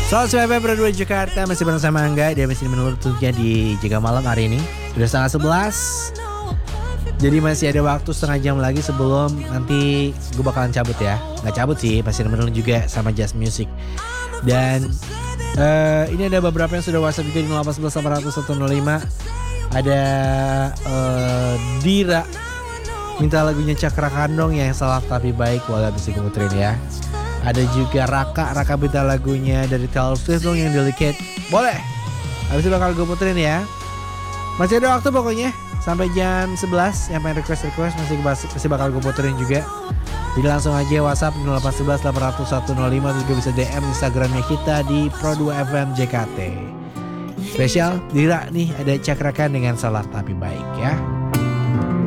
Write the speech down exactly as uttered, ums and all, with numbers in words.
Selamat siang Pro dua Jakarta, masih bareng sama Angga. Dia masih menurut tentunya di Jaga Malam hari ini. Sudah setengah sebelas. Jadi masih ada waktu setengah jam lagi sebelum nanti gue bakalan cabut ya. Gak cabut sih, masih nemenin juga sama Just Music. Dan uh, ini ada beberapa yang sudah WhatsApp juga di nol delapan satu satu delapan nol satu nol lima. Ada uh, Dira minta lagunya Cakra Kandong yang salah tapi baik. Wala bisa gue puterin ya. Ada juga Raka, Raka minta lagunya dari Taylor Swift dong yang Delicate. Boleh. Habis itu bakal gue puterin ya. Masih ada waktu pokoknya sampai jam sebelas. Yang pengen request-request masih, masih bakal gue puterin juga. Jadi langsung aja WhatsApp nol delapan satu satu delapan nol satu nol lima. Terus juga bisa D M Instagramnya kita di Pro dua F M J K T. Spesial Dira nih ada Cakrakan dengan Salah Tapi Baik ya.